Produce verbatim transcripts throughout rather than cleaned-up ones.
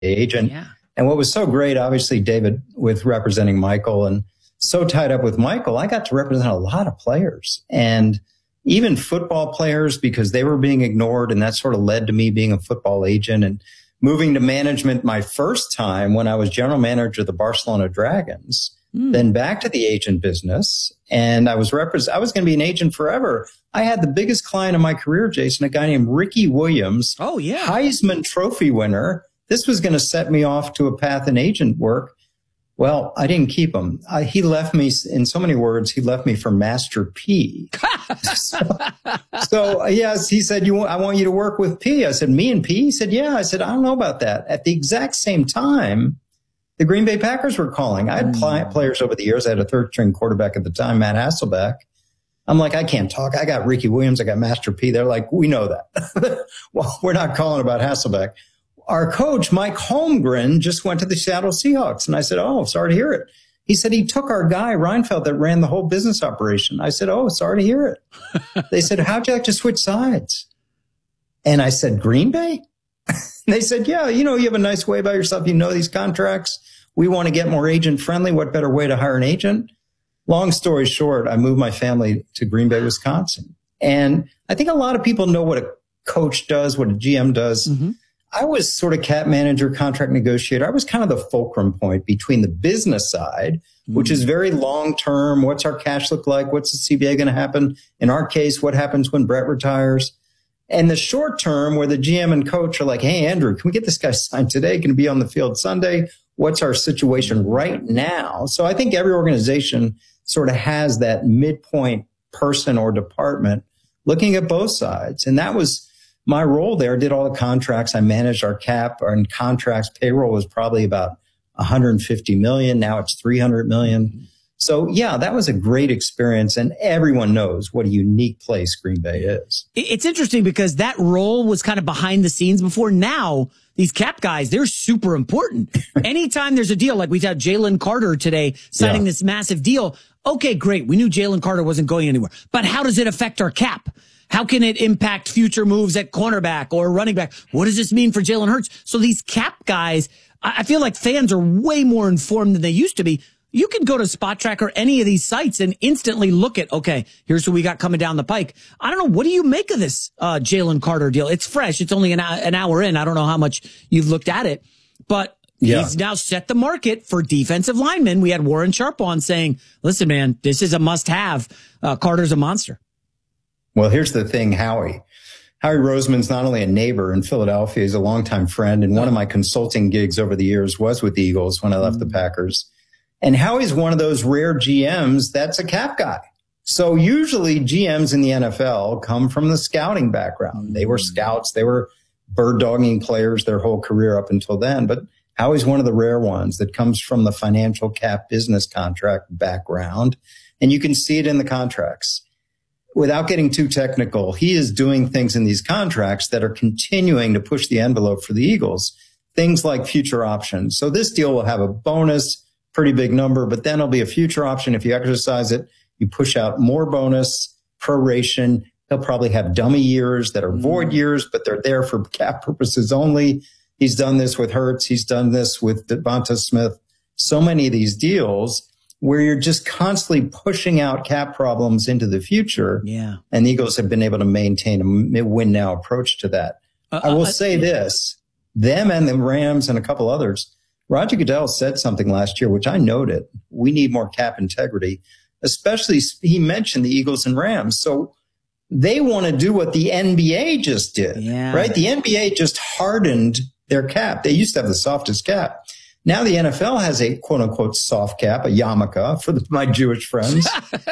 agent. Yeah. And what was so great, obviously, David, with representing Michael and so tied up with Michael, I got to represent a lot of players and even football players because they were being ignored. And that sort of led to me being a football agent and moving to management my first time when I was general manager of the Barcelona Dragons, mm. then back to the agent business. And I was represent, I was going to be an agent forever. I had the biggest client of my career, Jason, a guy named Ricky Williams. Oh, yeah. Heisman Trophy winner. This was going to set me off to a path in agent work. Well, I didn't keep him. I, he left me, in so many words, he left me for Master P. so, so, yes, he said, "You, I want you to work with P." I said, "Me and P?" He said, "Yeah." I said, "I don't know about that." At the exact same time, the Green Bay Packers were calling. I had mm. players over the years. I had a third string quarterback at the time, Matt Hasselbeck. I'm like, I can't talk. I got Ricky Williams. I got Master P. They're like, "We know that." Well, we're not calling about Hasselbeck. Our coach, Mike Holmgren, just went to the Seattle Seahawks. And I said, "Oh, sorry to hear it." He said he took our guy, Reinfeldt, that ran the whole business operation. I said, "Oh, sorry to hear it." They said, "How'd you like to switch sides?" And I said, "Green Bay?" They said, "Yeah, you know, you have a nice way about yourself. You know these contracts. We want to get more agent friendly. What better way to hire an agent?" Long story short, I moved my family to Green Bay, Wisconsin. And I think a lot of people know what a coach does, what a G M does. Mm-hmm. I was sort of cap manager, contract negotiator. I was kind of the fulcrum point between the business side, mm-hmm. which is very long term. What's our cash look like? What's the C B A going to happen? In our case, what happens when Brett retires? And the short term where the G M and coach are like, "Hey, Andrew, can we get this guy signed today? Can he be on the field Sunday? What's our situation right now?" So I think every organization sort of has that midpoint person or department looking at both sides. And that was my role there. I did all the contracts. I managed our cap. Our contracts payroll was probably about one hundred fifty million. Now it's three hundred million. So yeah, that was a great experience. And everyone knows what a unique place Green Bay is. It's interesting because that role was kind of behind the scenes before. Now these cap guys, they're super important. Anytime there's a deal, like we had Jalen Carter today signing yeah. this massive deal. Okay, great. We knew Jalen Carter wasn't going anywhere, but how does it affect our cap? How can it impact future moves at cornerback or running back? What does this mean for Jalen Hurts? So these cap guys, I feel like fans are way more informed than they used to be. You can go to Spot Track or any of these sites and instantly look at, okay, here's who we got coming down the pike. I don't know. What do you make of this uh, Jalen Carter deal? It's fresh. It's only an, an hour in. I don't know how much you've looked at it, but yeah. he's now set the market for defensive linemen. We had Warren Sharp on saying, "Listen, man, this is a must-have. Uh, Carter's a monster." Well, here's the thing, Howie. Howie Roseman's not only a neighbor in Philadelphia, he's a longtime friend. And one of my consulting gigs over the years was with the Eagles when I left mm-hmm. the Packers. And Howie's one of those rare G Ms that's a cap guy. So usually G Ms in the N F L come from the scouting background. Mm-hmm. They were scouts. They were bird dogging players their whole career up until then. But Howie's one of the rare ones that comes from the financial cap business contract background. And you can see it in the contracts. Without getting too technical, he is doing things in these contracts that are continuing to push the envelope for the Eagles, things like future options. So this deal will have a bonus, pretty big number, but then it'll be a future option. If you exercise it, you push out more bonus, proration. He'll probably have dummy years that are void years, but they're there for cap purposes only. He's done this with Hurts. He's done this with Devonta Smith. So many of these deals where you're just constantly pushing out cap problems into the future. Yeah. And the Eagles have been able to maintain a win now approach to that. Uh, I will uh, say uh, this, them and the Rams and a couple others, Roger Goodell said something last year, which I noted. We need more cap integrity, especially he mentioned the Eagles and Rams. So they want to do what the N B A just did, yeah. right? The N B A just hardened their cap. They used to have the softest cap. Now the N F L has a quote unquote soft cap, a yarmulke for the, my Jewish friends.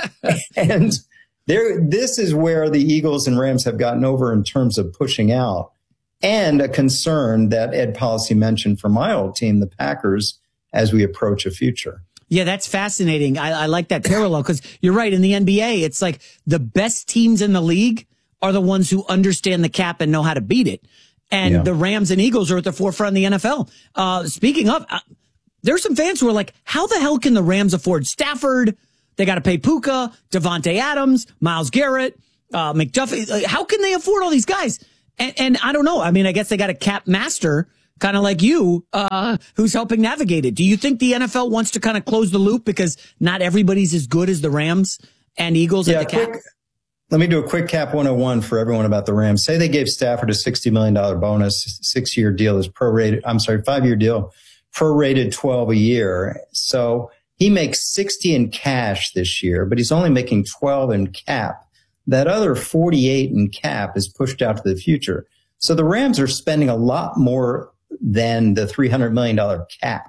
And there, this is where the Eagles and Rams have gotten over in terms of pushing out, and a concern that Ed Policy mentioned for my old team, the Packers, as we approach a future. Yeah, that's fascinating. I, I like that parallel because you're right. In the N B A, it's like the best teams in the league are the ones who understand the cap and know how to beat it. And yeah. the Rams and Eagles are at the forefront of the N F L. Uh, speaking of, uh, there's some fans who are like, how the hell can the Rams afford Stafford? They got to pay Puka, Devontae Adams, Myles Garrett, uh, McDuffie. How can they afford all these guys? And, and I don't know. I mean, I guess they got a cap master kind of like you, uh, who's helping navigate it. Do you think the N F L wants to kind of close the loop because not everybody's as good as the Rams and Eagles yeah, at the cap? Quick, let me do a quick cap one oh one for everyone about the Rams. Say they gave Stafford a sixty million dollars bonus, six-year deal is prorated. I'm sorry, five-year deal, prorated twelve a year. So he makes sixty in cash this year, but he's only making twelve in cap. That other forty-eight in cap is pushed out to the future. So the Rams are spending a lot more than the three hundred million dollars cap,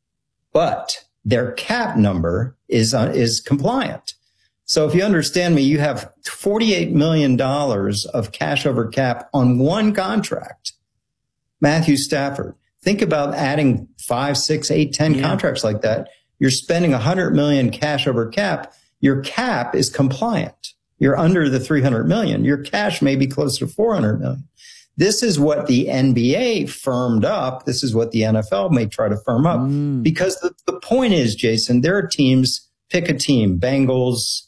but their cap number is uh, is compliant. So if you understand me, you have forty-eight million dollars of cash over cap on one contract. Matthew Stafford. Think about adding five, six, eight, ten yeah. contracts like that. You're spending one hundred million dollars cash over cap. Your cap is compliant. You're under the three hundred million dollars. Your cash may be close to four hundred million dollars. This is what the N B A firmed up. This is what the N F L may try to firm up. Mm. Because the, the point is, Jason, there are teams, pick a team, Bengals,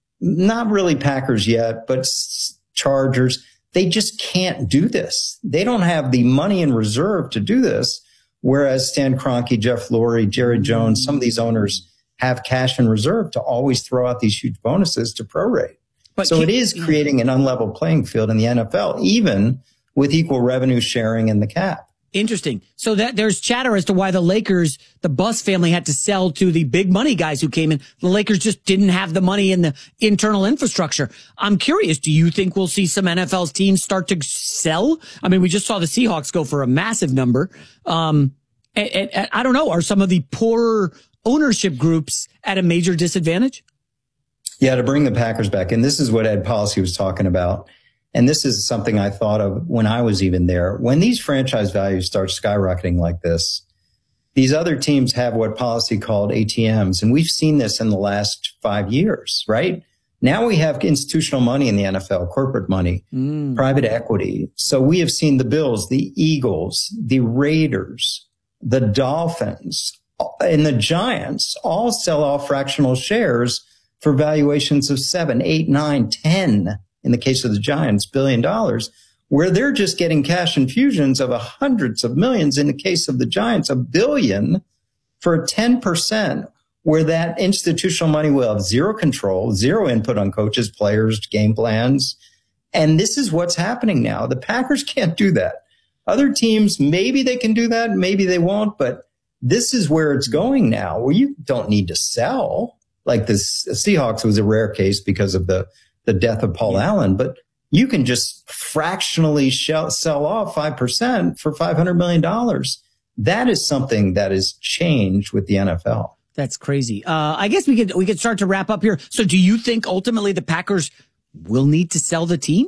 not really Packers yet, but Chargers. They just can't do this. They don't have the money in reserve to do this. Whereas Stan Kroenke, Jeff Lurie, Jerry Jones, some of these owners have cash in reserve to always throw out these huge bonuses to prorate. But so it is creating an unlevel playing field in the N F L, even with equal revenue sharing in the cap. Interesting. So that there's chatter as to why the Lakers, the Buss family had to sell to the big money guys who came in. The Lakers just didn't have the money in the internal infrastructure. I'm curious, do you think we'll see some N F L's teams start to sell? I mean, we just saw the Seahawks go for a massive number. Um, and, and, and I don't know, are some of the poorer ownership groups at a major disadvantage? Yeah, to bring the Packers back in, this is what Ed Policy was talking about. And this is something I thought of when I was even there. When these franchise values start skyrocketing like this, these other teams have what Policy called A T Ms. And we've seen this in the last five years, right? Now we have institutional money in the N F L, corporate money, mm. private equity. So we have seen the Bills, the Eagles, the Raiders, the Dolphins, and the Giants all sell off fractional shares for valuations of seven, eight, nine, ten. In the case of the Giants, billion dollars, where they're just getting cash infusions of a hundreds of millions. In the case of the Giants, a billion for ten percent, where that institutional money will have zero control, zero input on coaches, players, game plans. And this is what's happening now. The Packers can't do that. Other teams, maybe they can do that, maybe they won't, but this is where it's going now, where you don't need to sell. Like the Seahawks was a rare case because of the the death of Paul yeah. Allen, but you can just fractionally shell, sell off five percent for five hundred million dollars. That is something that has changed with the N F L. That's crazy. Uh, I guess we could, we could start to wrap up here. So do you think ultimately the Packers will need to sell the team?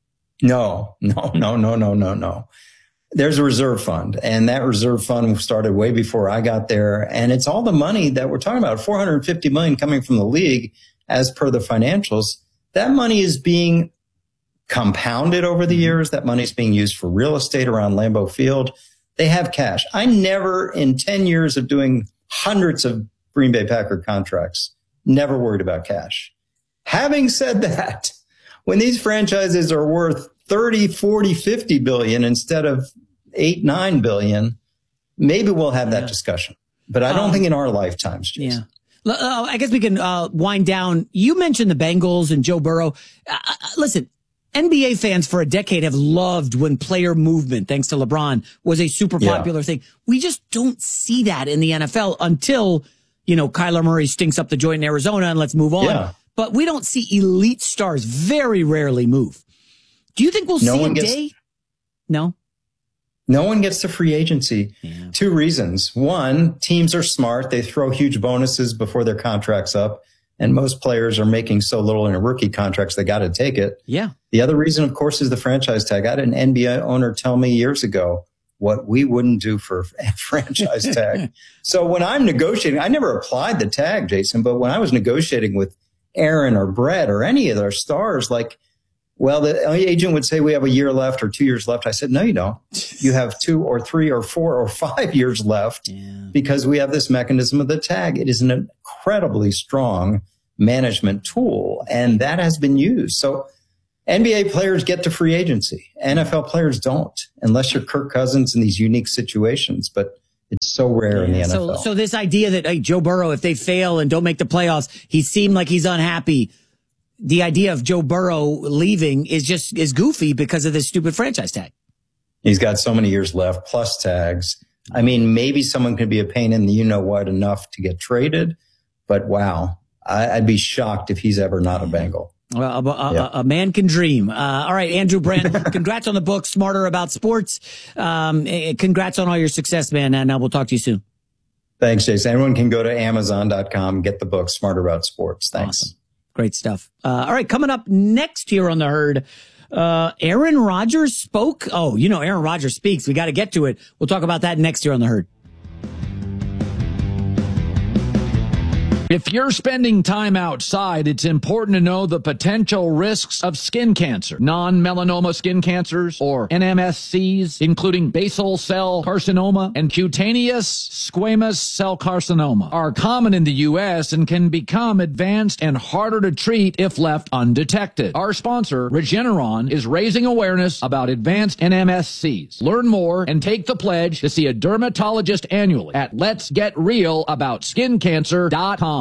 No, no, no, no, no, no, no. There's a reserve fund, and that reserve fund started way before I got there. And it's all the money that we're talking about, four hundred fifty million dollars coming from the league as per the financials. That money is being compounded over the years. That money is being used for real estate around Lambeau Field. They have cash. I never, in ten years of doing hundreds of Green Bay Packer contracts, never worried about cash. Having said that, when these franchises are worth thirty, forty, fifty billion instead of eight, nine billion, maybe we'll have that yeah. discussion. But I don't um, think in our lifetimes, Jason. Yeah. Uh, I guess we can uh, wind down. You mentioned the Bengals and Joe Burrow. Uh, listen, N B A fans for a decade have loved when player movement, thanks to LeBron, was a super popular yeah. thing. We just don't see that in the N F L until, you know, Kyler Murray stinks up the joint in Arizona and let's move on. Yeah. But we don't see elite stars very rarely move. Do you think we'll no see a gets, day? No. No one gets to free agency. Yeah. Two reasons. One, teams are smart. They throw huge bonuses before their contract's up. And most players are making so little in a rookie contracts, they got to take it. Yeah. The other reason, of course, is the franchise tag. I had an N B A owner tell me years ago what we wouldn't do for a franchise tag. So when I'm negotiating, I never applied the tag, Jason, but when I was negotiating with Aaron or Brett or any of their stars, like, well, the agent would say we have a year left or two years left. I said, no, you don't. You have two or three or four or five years left yeah. because we have this mechanism of the tag. It is an incredibly strong management tool, and that has been used. So N B A players get to free agency. N F L players don't, unless you're Kirk Cousins in these unique situations. But it's so rare yeah, in the N F L. So, so this idea that hey, Joe Burrow, if they fail and don't make the playoffs, he seemed like he's unhappy. The idea of Joe Burrow leaving is just is goofy because of this stupid franchise tag. He's got so many years left, plus tags. I mean, maybe someone could be a pain in the you-know-what enough to get traded. But wow, I, I'd be shocked if he's ever not a Bengal. Well, a, a, yeah. a man can dream. Uh, all right, Andrew Brandt, congrats on the book, Smarter About Sports. Um, congrats on all your success, man, and uh, we'll talk to you soon. Thanks, Jason. Everyone can go to amazon dot com and get the book, Smarter About Sports. Thanks. Awesome. Great stuff. Uh, all right, coming up next here on The Herd, uh, Aaron Rodgers spoke. Oh, you know, Aaron Rodgers speaks. We got to get to it. We'll talk about that next here on The Herd. If you're spending time outside, it's important to know the potential risks of skin cancer. Non-melanoma skin cancers, or N M S Cs, including basal cell carcinoma and cutaneous squamous cell carcinoma, are common in the U S and can become advanced and harder to treat if left undetected. Our sponsor, Regeneron, is raising awareness about advanced N M S Cs. Learn more and take the pledge to see a dermatologist annually at lets get real about skin cancer dot com.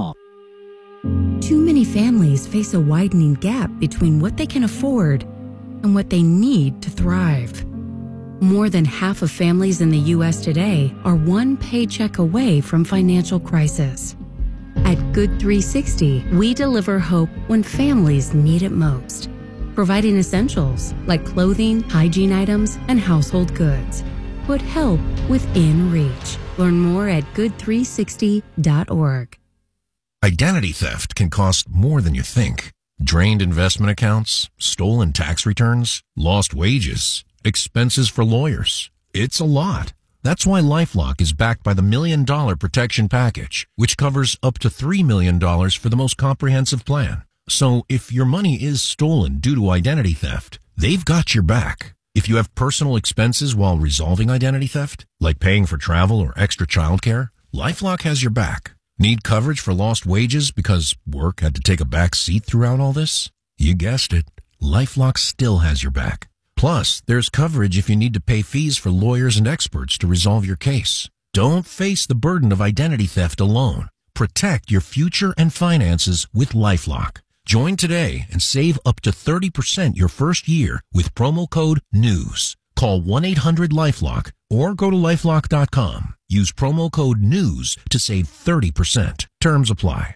Too many families face a widening gap between what they can afford and what they need to thrive. More than half of families in the U S today are one paycheck away from financial crisis. At Good three sixty, we deliver hope when families need it most, providing essentials like clothing, hygiene items, and household goods. Put help within reach. Learn more at good three sixty dot org. Identity theft can cost more than you think. Drained investment accounts, stolen tax returns, lost wages, expenses for lawyers. It's a lot. That's why LifeLock is backed by the Million Dollar Protection Package, which covers up to three million dollars for the most comprehensive plan. So if your money is stolen due to identity theft, they've got your back. If you have personal expenses while resolving identity theft, like paying for travel or extra childcare, LifeLock has your back. Need coverage for lost wages because work had to take a back seat throughout all this? You guessed it. LifeLock still has your back. Plus, there's coverage if you need to pay fees for lawyers and experts to resolve your case. Don't face the burden of identity theft alone. Protect your future and finances with LifeLock. Join today and save up to thirty percent your first year with promo code NEWS. Call one eight hundred LifeLock or go to lifelock dot com. Use promo code NEWS to save thirty percent. Terms apply.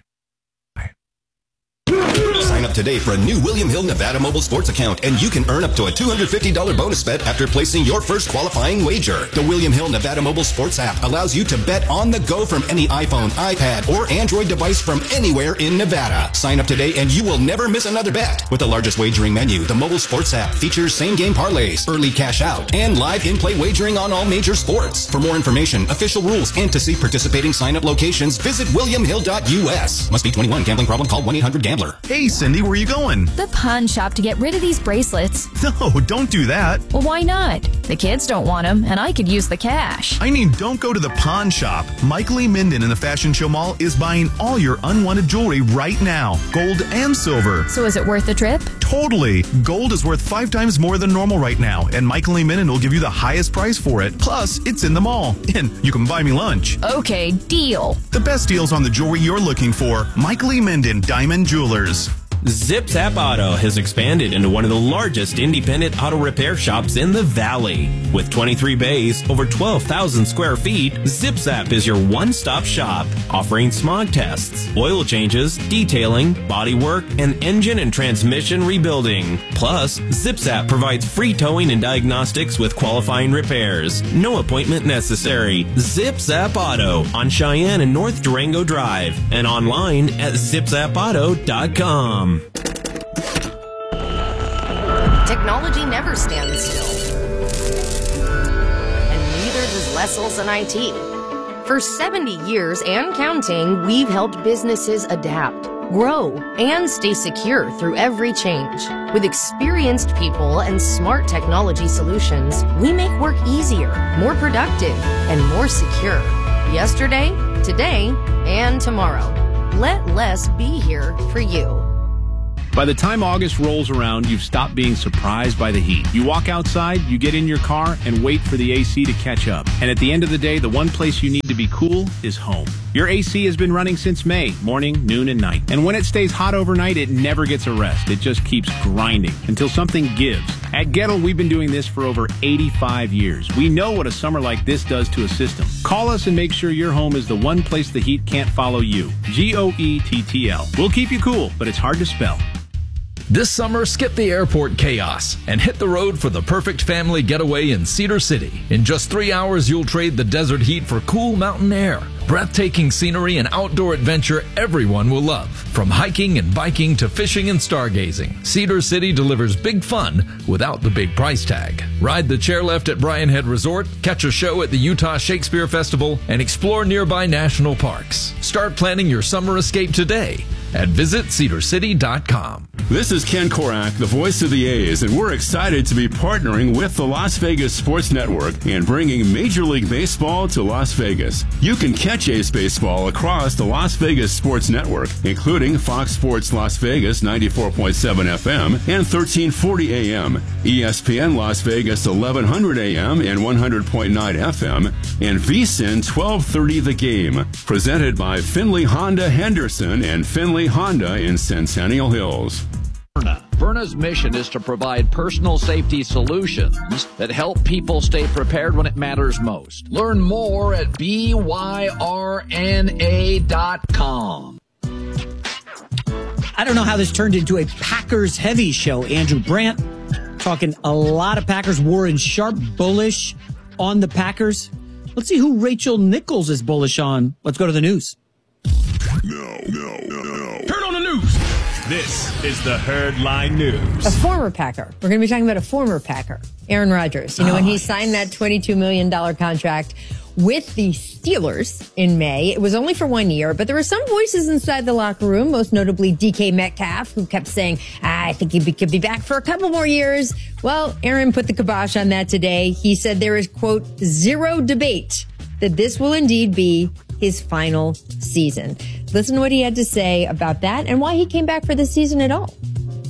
Sign up today for a new William Hill Nevada mobile sports account, and you can earn up to a two hundred fifty dollars bonus bet after placing your first qualifying wager. The William Hill Nevada mobile sports app allows you to bet on the go from any iPhone, iPad, or Android device from anywhere in Nevada. Sign up today and you will never miss another bet. With the largest wagering menu, the mobile sports app features same-game parlays, early cash out, and live in-play wagering on all major sports. For more information, official rules, and to see participating sign-up locations, visit william hill dot u s. Must be twenty-one. Gambling problem? Call one eight hundred gambler. Hey, Cindy, where are you going? The pawn shop to get rid of these bracelets. No, don't do that. Well, why not? The kids don't want them, and I could use the cash. I mean, don't go to the pawn shop. Michael E. Minden in the Fashion Show Mall is buying all your unwanted jewelry right now, gold and silver. So is it worth the trip? Totally. Gold is worth five times more than normal right now, and Michael E. Minden will give you the highest price for it. Plus, it's in the mall, and you can buy me lunch. Okay, deal. The best deals on the jewelry you're looking for. Michael E. Minden, Diamond Jewelers. Zip Zap Auto has expanded into one of the largest independent auto repair shops in the Valley. With twenty-three bays, over twelve thousand square feet, Zip Zap is your one-stop shop, offering smog tests, oil changes, detailing, body work, and engine and transmission rebuilding. Plus, Zip Zap provides free towing and diagnostics with qualifying repairs. No appointment necessary. Zip Zap Auto on Cheyenne and North Durango Drive, and online at zip zap auto dot com. Technology never stands still. And neither does Lessels and I T. For seventy years and counting, we've helped businesses adapt, grow, and stay secure through every change. With experienced people and smart technology solutions, we make work easier, more productive, and more secure. Yesterday, today, and tomorrow. Let Less be here for you. By the time August rolls around, you've stopped being surprised by the heat. You walk outside, you get in your car, and wait for the A C to catch up. And at the end of the day, the one place you need to be cool is home. Your A C has been running since May, morning, noon, and night. And when it stays hot overnight, it never gets a rest. It just keeps grinding until something gives. At Gettle, we've been doing this for over eighty-five years. We know what a summer like this does to a system. Call us and make sure your home is the one place the heat can't follow you. G O E T T L. We'll keep you cool, but it's hard to spell. This summer, skip the airport chaos and hit the road for the perfect family getaway in Cedar City. In just three hours, you'll trade the desert heat for cool mountain air, breathtaking scenery, and outdoor adventure everyone will love. From hiking and biking to fishing and stargazing, Cedar City delivers big fun without the big price tag. Ride the chairlift at Bryan Head Resort, catch a show at the Utah Shakespeare Festival, and explore nearby national parks. Start planning your summer escape today at visit cedar city dot com. This is Ken Korak, the voice of the A's, and we're excited to be partnering with the Las Vegas Sports Network and bringing Major League Baseball to Las Vegas. You can catch A's baseball across the Las Vegas Sports Network, including Fox Sports Las Vegas ninety-four point seven F M and thirteen forty A M, E S P N Las Vegas eleven hundred A M and one hundred point nine F M, and V S I N twelve thirty The Game. Presented by Finley Honda Henderson and Finley Honda in Centennial Hills. Verna's mission is to provide personal safety solutions that help people stay prepared when it matters most. Learn more at B Y R N A dot com. I don't know how this turned into a Packers heavy show. Andrew Brandt talking a lot of Packers. Warren Sharp bullish on the Packers. Let's see who Rachel Nichols is bullish on. Let's go to the news. No, no, no, no. Turn on the news. This is the Herd Line News. A former Packer. We're going to be talking about a former Packer, Aaron Rodgers. You know, oh, when he yes. signed that twenty-two million dollars contract with the Steelers in May, it was only for one year, but there were some voices inside the locker room, most notably D K Metcalf, who kept saying, ah, I think he could be back for a couple more years. Well, Aaron put the kibosh on that today. He said there is, quote, zero debate that this will indeed be his final season. Listen to what he had to say about that and why he came back for this season at all.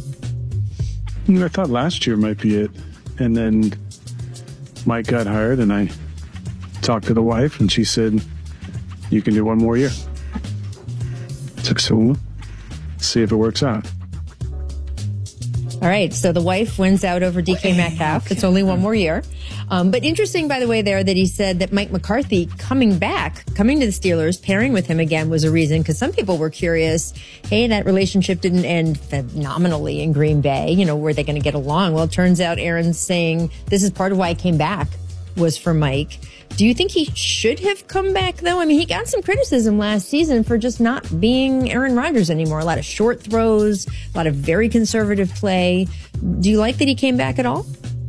I thought last year might be it. And then Mike got hired and I talked to the wife and she said, you can do one more year. So, so see if it works out. All right, so the wife wins out over D K Metcalf. Okay. It's only one more year. Um, but interesting, by the way, there that he said that Mike McCarthy coming back, coming to the Steelers, pairing with him again was a reason, because some people were curious, hey, that relationship didn't end phenomenally in Green Bay. You know, were they going to get along? Well, it turns out Aaron's saying this is part of why I came back was for Mike. Do you think he should have come back, though? I mean, he got some criticism last season for just not being Aaron Rodgers anymore. A lot of short throws, a lot of very conservative play. Do you like that he came back at all?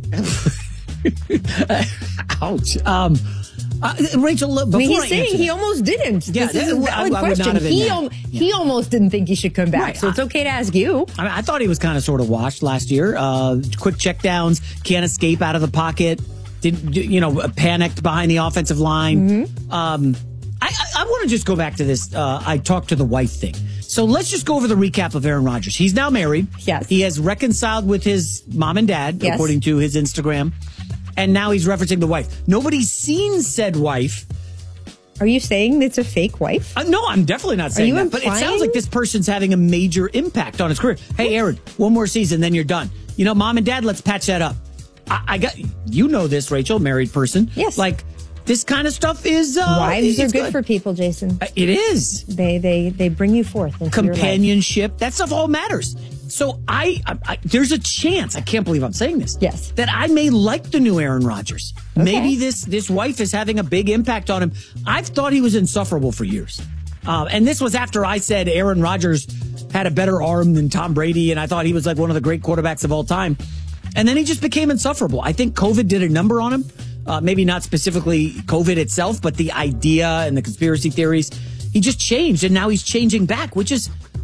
Ouch. Um, uh, Rachel, before I mean, he's I saying he that, almost didn't. Yeah, this is a valid I, I question. He, yeah. al- he almost didn't think he should come back, right. So it's okay to ask you. I, mean, I thought he was kind of sort of washed last year. Uh, quick checkdowns, can't escape out of the pocket. Did you know panicked behind the offensive line? Mm-hmm. Um, I, I, I want to just go back to this. Uh, I talked to the wife thing. So let's just go over the recap of Aaron Rodgers. He's now married. Yes. He has reconciled with his mom and dad, yes. according to his Instagram. And now he's referencing the wife. Nobody's seen said wife. Are you saying it's a fake wife? Uh, no, I'm definitely not saying that. Implying? But it sounds like this person's having a major impact on his career. Hey, Aaron, one more season, then you're done. You know, mom and dad, let's patch that up. I, I got, you know this, Rachel, married person. Yes. Like, this kind of stuff is uh, wives are good, good for people, Jason. Uh, it is. They they they bring you forth into companionship. Your life. That stuff all matters. So I, I, I there's a chance. I can't believe I'm saying this. Yes. That I may like the new Aaron Rodgers. Okay. Maybe this this wife is having a big impact on him. I've thought he was insufferable for years, uh, and this was after I said Aaron Rodgers had a better arm than Tom Brady, and I thought he was like one of the great quarterbacks of all time. And then he just became insufferable. I think COVID did a number on him. Uh, maybe not specifically COVID itself, but the idea and the conspiracy theories. He just changed, and now he's changing back, which is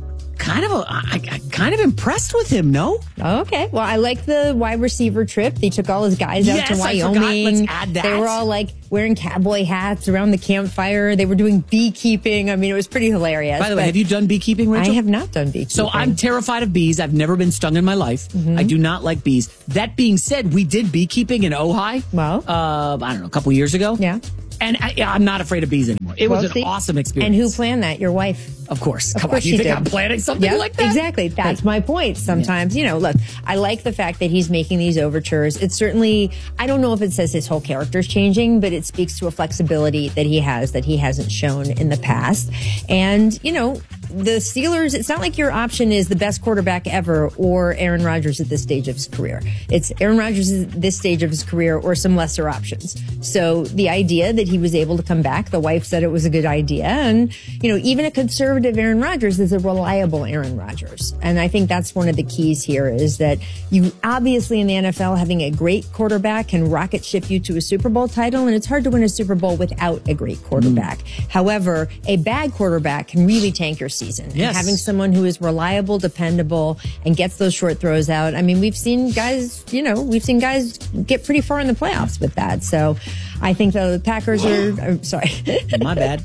kind of, a, I, I kind of impressed with him. No. Okay. Well, I like the wide receiver trip. They took all his guys yes, out to I Wyoming. forgot. Let's add that. They were all like wearing cowboy hats around the campfire. They were doing beekeeping. I mean, it was pretty hilarious. By the way, have you done beekeeping, Rachel? I have not done beekeeping. So I'm terrified of bees. I've never been stung in my life. Mm-hmm. I do not like bees. That being said, we did beekeeping in Ojai. Well, uh, I don't know, a couple years ago. Yeah. And I, I'm not afraid of bees anymore. It well, was an see? awesome experience. And who planned that? Your wife. Of course. Of Come course on. You she think did. I'm planning something yep, like that? Exactly. That's my point. Sometimes, yeah. you know, look, I like the fact that he's making these overtures. It's certainly, I don't know if it says his whole character's changing, but it speaks to a flexibility that he has that he hasn't shown in the past. And, you know, the Steelers, it's not like your option is the best quarterback ever or Aaron Rodgers at this stage of his career. It's Aaron Rodgers at this stage of his career or some lesser options. So the idea that he was able to come back, the wife said it was a good idea. And, you know, even a conservative Aaron Rodgers is a reliable Aaron Rodgers. And I think that's one of the keys here is that you obviously in the N F L having a great quarterback can rocket ship you to a Super Bowl title. And it's hard to win a Super Bowl without a great quarterback. Mm. However, a bad quarterback can really tank your season. Yes. And having someone who is reliable, dependable, and gets those short throws out. I mean, we've seen guys, you know, we've seen guys get pretty far in the playoffs with that. So I think the Packers are, are sorry. My bad.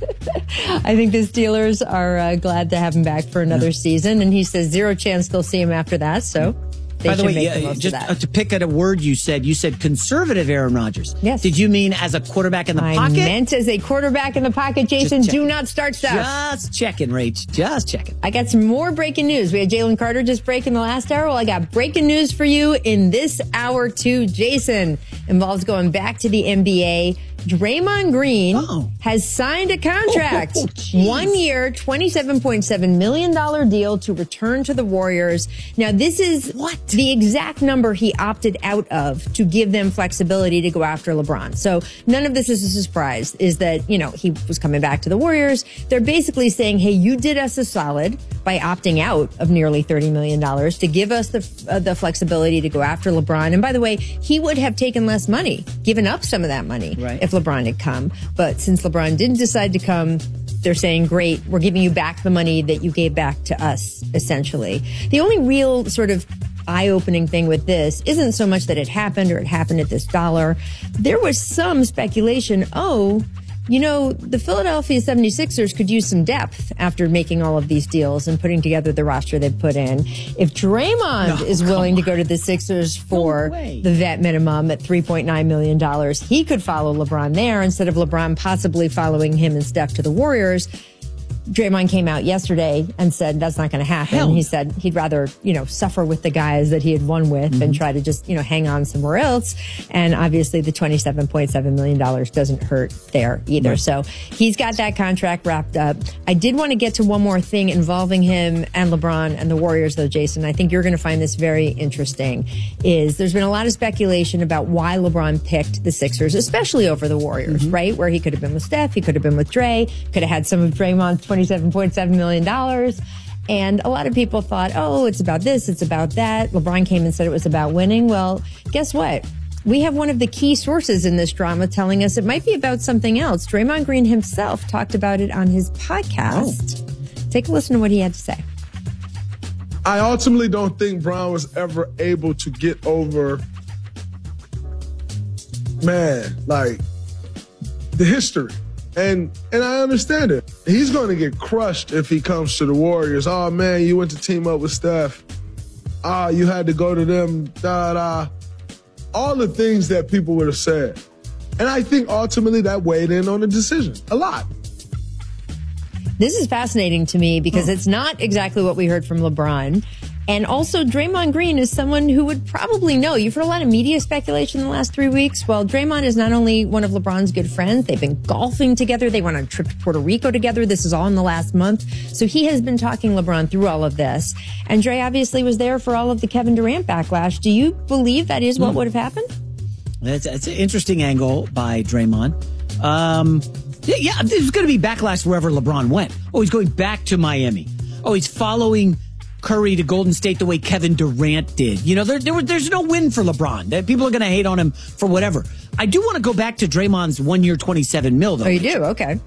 I think the Steelers are uh, glad to have him back for another yeah. season. And he says zero chance they'll see him after that. So they By the should way, make yeah, the most just of that. uh, to pick at a word you said, you said conservative Aaron Rodgers. Yes. Did you mean as a quarterback in the I pocket? I meant as a quarterback in the pocket, Jason. Do not start stuff. Just checking, Rach. Just checking. I got some more breaking news. We had Jalen Carter just break in the last hour. Well, I got breaking news for you in this hour too. Jason involves going back to the N B A. Draymond Green oh. has signed a contract. Oh, One year, twenty-seven point seven million dollars deal to return to the Warriors. Now, this is what the exact number he opted out of to give them flexibility to go after LeBron. So none of this is a surprise, is that, you know, he was coming back to the Warriors. They're basically saying, hey, you did us a solid by opting out of nearly thirty million dollars to give us the, uh, the flexibility to go after LeBron. And by the way, he would have taken less money, given up some of that money right. if LeBron had come. But since LeBron didn't decide to come, they're saying, great, we're giving you back the money that you gave back to us, essentially. The only real sort of eye-opening thing with this isn't so much that it happened or it happened at this dollar. There was some speculation, oh, you know, the Philadelphia seventy-sixers could use some depth after making all of these deals and putting together the roster they've put in. If Draymond no, is willing on. to go to the Sixers for no the vet minimum at three point nine million dollars, he could follow LeBron there instead of LeBron possibly following him and Steph to the Warriors. Draymond came out yesterday and said that's not going to happen. Hell. He said he'd rather, you know, suffer with the guys that he had won with mm-hmm. and try to just, you know, hang on somewhere else. And obviously the twenty-seven point seven million dollars doesn't hurt there either. Right. So he's got that contract wrapped up. I did want to get to one more thing involving him and LeBron and the Warriors, though, Jason. I think you're going to find this very interesting. Is there's been a lot of speculation about why LeBron picked the Sixers, especially over the Warriors, mm-hmm. right? Where he could have been with Steph, he could have been with Dre, could have had some of Draymond's twenty-seven point seven million dollars. And a lot of people thought, oh, it's about this, it's about that. LeBron came and said it was about winning. Well, guess what? We have one of the key sources in this drama telling us it might be about something else. Draymond Green himself talked about it on his podcast. Oh. Take a listen to what he had to say. I ultimately don't think Bron was ever able to get over, man, like the history. And and I understand it. He's going to get crushed if he comes to the Warriors. Oh, man, you went to team up with Steph. Ah, you had to go to them, da-da. All the things that people would have said. And I think ultimately that weighed in on the decision a lot. This is fascinating to me because it's not exactly what we heard from LeBron. And also, Draymond Green is someone who would probably know. You've heard a lot of media speculation in the last three weeks. Well, Draymond is not only one of LeBron's good friends, they've been golfing together. They went on a trip to Puerto Rico together. This is all in the last month. So he has been talking LeBron through all of this. And Dre obviously was there for all of the Kevin Durant backlash. Do you believe that is what mm. would have happened? That's, that's an interesting angle by Draymond. Um, yeah, yeah, there's going to be backlash wherever LeBron went. Oh, he's going back to Miami. Oh, he's following Curry to Golden State the way Kevin Durant did. You know, there, there there's no win for LeBron. People are going to hate on him for whatever. I do want to go back to Draymond's one year, twenty-seven mil, though. Oh, you do? Okay.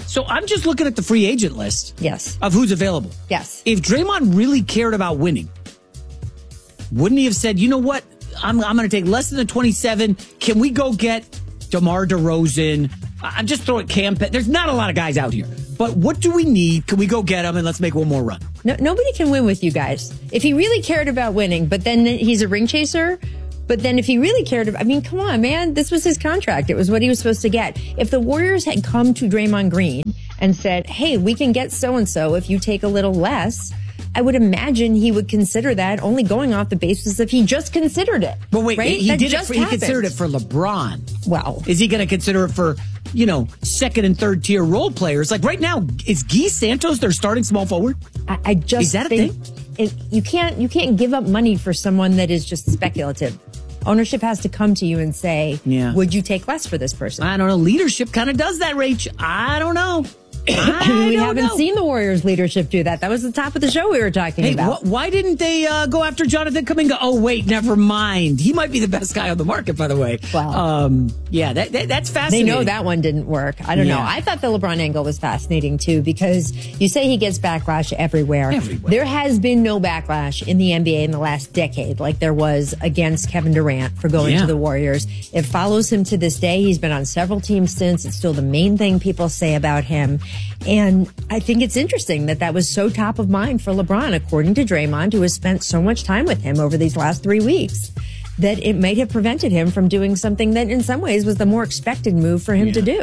So I'm just looking at the free agent list. Yes. Of who's available. Yes. If Draymond really cared about winning, wouldn't he have said, you know what? I'm, I'm going to take less than the twenty-seven. Can we go get DeMar DeRozan? I'm just throwing Cam. There's not a lot of guys out here. But what do we need? Can we go get them and let's make one more run? No, nobody can win with you guys. If he really cared about winning, but then he's a ring chaser. But then if he really cared about, I mean, come on, man, this was his contract. It was what he was supposed to get. If the Warriors had come to Draymond Green and said, hey, we can get so-and-so if you take a little less, I would imagine he would consider that, only going off the basis if he just considered it. But wait, right? he That did it just for, he happened. considered it for LeBron. Wow. Is he going to consider it for, you know, second and third tier role players? Like right now, is Guy Santos their starting small forward? I, I just is that a think thing? It, you can't you can't give up money for someone that is just speculative. Ownership has to come to you and say, Yeah. would you take less for this person? I don't know. Leadership kind of does that, Rach. I don't know. I we don't haven't know. seen the Warriors leadership do that. That was the top of the show we were talking Hey, about. wh- why didn't they uh, go after Jonathan Kuminga? Oh, wait, never mind. He might be the best guy on the market, by the way. Wow. Um, yeah, that, that that's They fascinating. know that one didn't work. I don't know. Yeah. I thought the LeBron angle was fascinating too, because you say he gets backlash everywhere. Everywhere. There has been no backlash in the N B A in the last decade like there was against Kevin Durant for going Yeah. to the Warriors. It follows him to this day. He's been on several teams since. It's still the main thing people say about him. And I think it's interesting that that was so top of mind for LeBron, according to Draymond, who has spent so much time with him over these last three weeks, that it might have prevented him from doing something that in some ways was the more expected move for him Yeah. to do.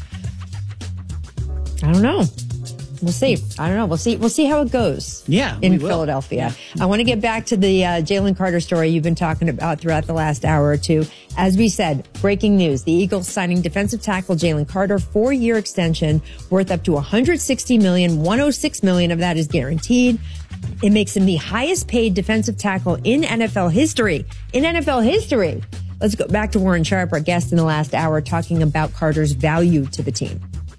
I don't know. We'll see. I don't know. We'll see. We'll see how it goes. Yeah, in we will. Philadelphia. I want to get back to the uh, Jalen Carter story you've been talking about throughout the last hour or two. As we said, breaking news: the Eagles signing defensive tackle Jalen Carter, four-year extension worth up to one hundred sixty million dollars. one hundred six million dollars of that is guaranteed. It makes him the highest-paid defensive tackle in N F L history. In N F L history. Let's go back to Warren Sharp, our guest in the last hour, talking about Carter's value to the team.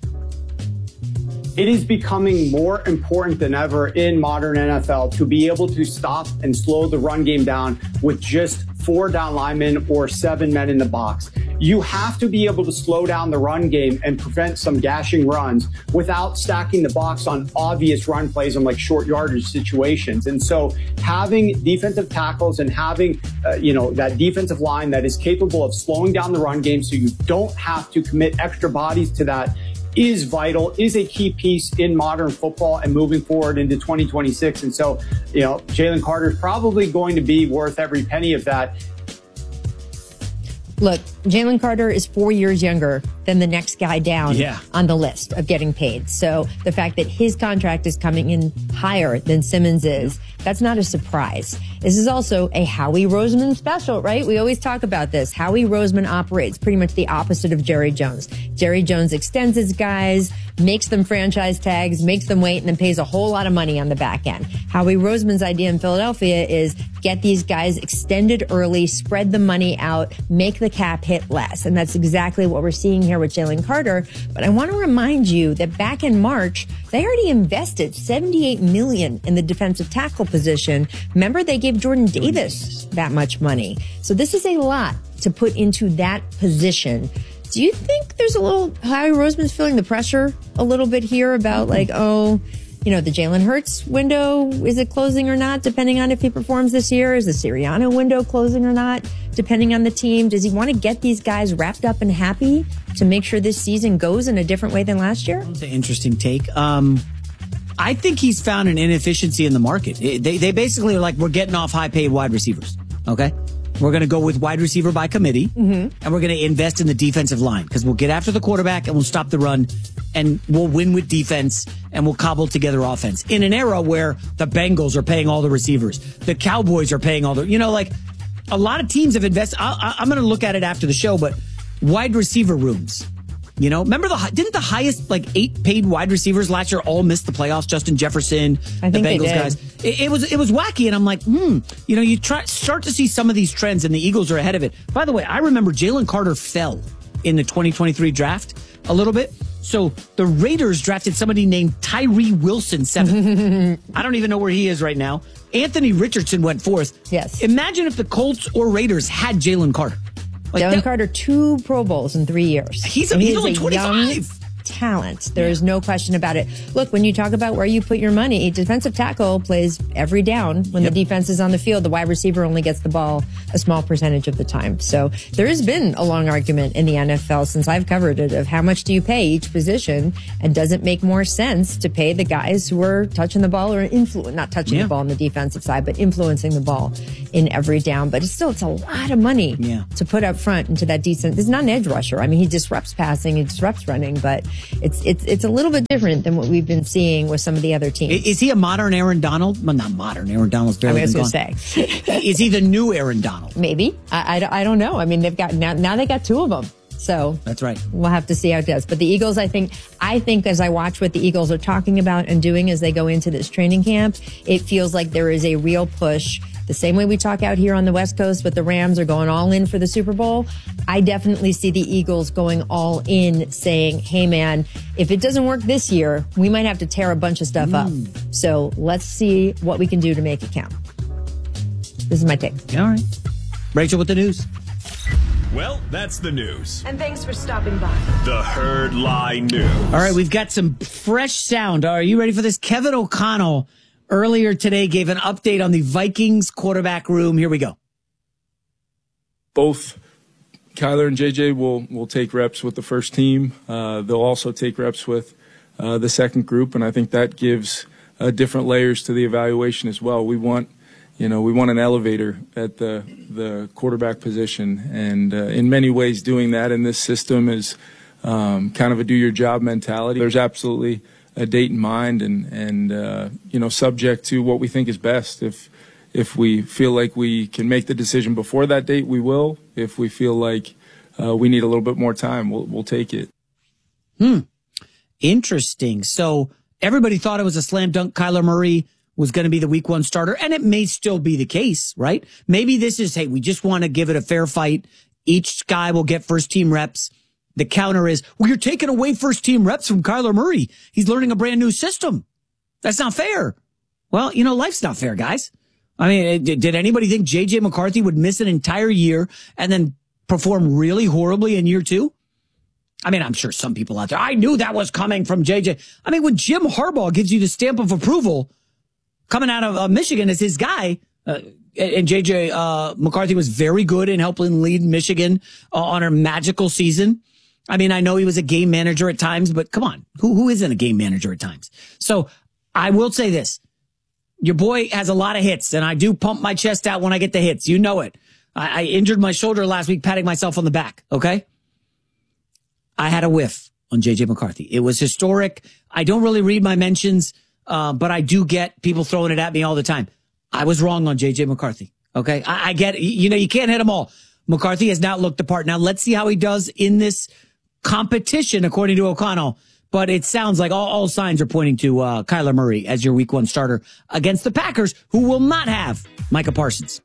It is becoming more important than ever in modern N F L to be able to stop and slow the run game down with just four down linemen or seven men in the box. You have to be able to slow down the run game and prevent some gashing runs without stacking the box on obvious run plays and like short yardage situations. And so having defensive tackles and having, uh, you know, that defensive line that is capable of slowing down the run game so you don't have to commit extra bodies to that is vital, is a key piece in modern football and moving forward into twenty twenty-six. And so, you know, Jalen Carter is probably going to be worth every penny of that. Look, Jalen Carter is four years younger than the next guy down Yeah. on the list of getting paid. So the fact that his contract is coming in higher than Simmons is, that's not a surprise. This is also a Howie Roseman special, right? We always talk about this. Howie Roseman operates pretty much the opposite of Jerry Jones. Jerry Jones extends his guys, makes them franchise tags, makes them wait, and then pays a whole lot of money on the back end. Howie Roseman's idea in Philadelphia is get these guys extended early, spread the money out, make the cap hit less. And that's exactly what we're seeing here with Jalen Carter. But I want to remind you that back in March, they already invested seventy-eight million dollars in the defensive tackle position. Remember, they gave Jordan Davis that much money. So this is a lot to put into that position. Do you think there's a little, Howie Roseman's feeling the pressure a little bit here about like, oh, you know, the Jalen Hurts window, is it closing or not, depending on if he performs this year? Is the Sirianni window closing or not, depending on the team? Does he want to get these guys wrapped up and happy to make sure this season goes in a different way than last year? That's an interesting take. Um, I think he's found an inefficiency in the market. They, they basically are like, we're getting off high-paid wide receivers, okay? We're going to go with wide receiver by committee, Mm-hmm. and we're going to invest in the defensive line because we'll get after the quarterback and we'll stop the run, and we'll win with defense, and we'll cobble together offense. In an era where the Bengals are paying all the receivers, the Cowboys are paying all the, you know, like a lot of teams have invested. I, I'm going to look at it after the show, but wide receiver rooms. You know, remember the didn't the highest like eight paid wide receivers last year all miss the playoffs? Justin Jefferson, I think the they Bengals did. guys. It, it was it was wacky, and I'm like, hmm. You know, you try start to see some of these trends, and the Eagles are ahead of it. By the way, I remember Jalen Carter fell in the twenty twenty-three draft a little bit. So the Raiders drafted somebody named Tyree Wilson seventh. I don't even know where he is right now. Anthony Richardson went fourth. Yes. Imagine if the Colts or Raiders had Jalen Carter. Like Jalen that- Carter, two Pro Bowls in three years. He's, And he's he is only a twenty-five. young talent. There is no question about it. Look, when you talk about where you put your money, defensive tackle plays every down when yep. the defense is on the field. The wide receiver only gets the ball a small percentage of the time. So there has been a long argument in the N F L since I've covered it of how much do you pay each position, and does it make more sense to pay the guys who are touching the ball or influ- not touching yeah. the ball on the defensive side, but influencing the ball in every down. But it's still, it's a lot of money yeah. to put up front into that decent. This is not an edge rusher. I mean, he disrupts passing, he disrupts running, but it's it's it's a little bit different than what we've been seeing with some of the other teams. Is he a modern Aaron Donald? Well, not modern. Aaron Donald's barely I was been going to say. Is he the new Aaron Donald? Maybe. I, I, I don't know. I mean, they've got now, now they got two of them. So that's right. We'll have to see how it does. But the Eagles, I think, I think as I watch what the Eagles are talking about and doing as they go into this training camp, it feels like there is a real push. The same way we talk out here on the West Coast with the Rams are going all in for the Super Bowl. I definitely see the Eagles going all in, saying, hey, man, if it doesn't work this year, we might have to tear a bunch of stuff mm. up. So let's see what we can do to make it count. This is my take. All right. Rachel with the news. Well, that's the news. And thanks for stopping by. The Herd Lie News. All right, we've got some fresh sound. Are you ready for this? Kevin O'Connell earlier today gave an update on the Vikings quarterback room. Here we go. Both Kyler and J J will, will take reps with the first team. Uh, they'll also take reps with uh, the second group, and I think that gives uh, different layers to the evaluation as well. We want You know, we want an elevator at the the quarterback position, and uh, in many ways doing that in this system is um, kind of a do-your-job mentality. There's absolutely a date in mind and, and uh, you know, subject to what we think is best. If if we feel like we can make the decision before that date, we will. If we feel like uh, we need a little bit more time, we'll, we'll take it. Hmm. Interesting. So everybody thought it was a slam dunk. Kyler Murray was going to be the week one starter, and it may still be the case, right? Maybe this is, hey, we just want to give it a fair fight. Each guy will get first team reps. The counter is, well, you're taking away first team reps from Kyler Murray. He's learning a brand new system. That's not fair. Well, you know, life's not fair, guys. I mean, did, did anybody think J J McCarthy would miss an entire year and then perform really horribly in year two? I mean, I'm sure some people out there, I knew that was coming from J J. I mean, when Jim Harbaugh gives you the stamp of approval coming out of uh, Michigan as his guy, uh, and J J uh, McCarthy was very good in helping lead Michigan uh, on a magical season. I mean, I know he was a game manager at times, but come on, who who isn't a game manager at times? So I will say this. Your boy has a lot of hits, and I do pump my chest out when I get the hits. You know it. I, I injured my shoulder last week patting myself on the back, okay? I had a whiff on J J McCarthy. It was historic. I don't really read my mentions, uh, but I do get people throwing it at me all the time. I was wrong on J J McCarthy, okay? I, I get, you know, you can't hit them all. McCarthy has not looked the part. Now, let's see how he does in this competition, according to O'Connell. But it sounds like all, all signs are pointing to uh, Kyler Murray as your week one starter against the Packers, who will not have Micah Parsons.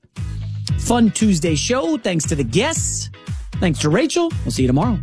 Fun Tuesday show. Thanks to the guests. Thanks to Rachel. We'll see you tomorrow.